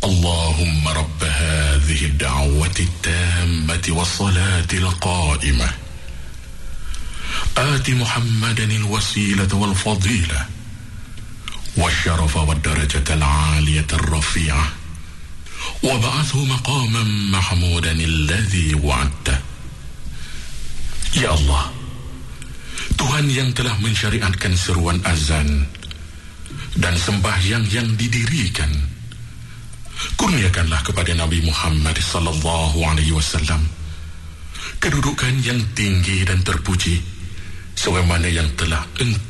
اللهم رب هذه الدعوة التامة والصلاة القائمة آت محمدا الوسيلة والفضيلة والشرف والدرجة العالية الرفيعة وابعثه مقاما محمودا الذي وعدته. Ya Allah, Tuhan yang telah mensyariatkan seruan azan dan sembahyang yang didirikan, kurniakanlah kepada Nabi Muhammad sallallahu alaihi wasallam kedudukan yang tinggi dan terpuji sebagaimana yang telah Engkau